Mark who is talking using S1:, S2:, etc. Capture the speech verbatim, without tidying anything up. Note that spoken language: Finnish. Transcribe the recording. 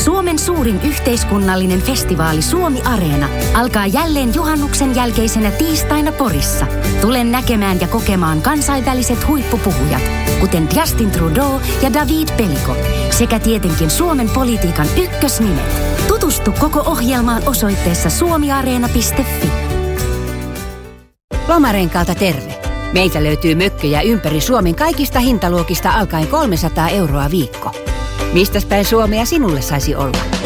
S1: Suomen suurin yhteiskunnallinen festivaali Suomi Areena alkaa jälleen juhannuksen jälkeisenä tiistaina Porissa. Tule näkemään ja kokemaan kansainväliset huippupuhujat, kuten Justin Trudeau ja David Pelikot, sekä tietenkin Suomen politiikan ykkösnimet. Tutustu koko ohjelmaan osoitteessa suomiareena piste fi.
S2: Lomarenkaalta terve. Meiltä löytyy mökkejä ympäri Suomen kaikista hintaluokista alkaen kolmesataa euroa viikko. Mistäs päin Suomea sinulle saisi olla?